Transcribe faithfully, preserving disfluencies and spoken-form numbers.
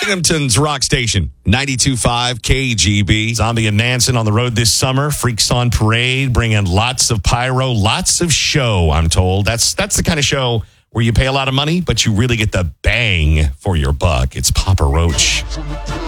Binghamton's Rock Station, ninety-two point five K G B. Zombie and Nansen on the road this summer. Freaks on Parade, bringing lots of pyro, lots of show, I'm told. That's that's the kind of show where you pay a lot of money, but you really get the bang for your buck. It's Papa Roach.